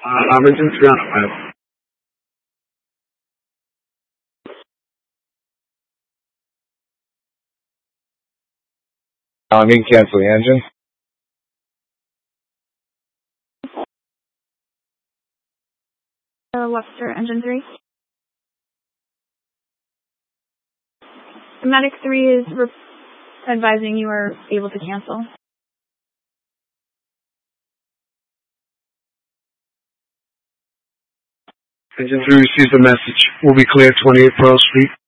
Engine 3 on a web. I mean, cancel the engine. Webster, engine 3. Medic 3 is advising you are able to cancel. Engine 3 receives the message. We'll be clear at 28 Pearl Street.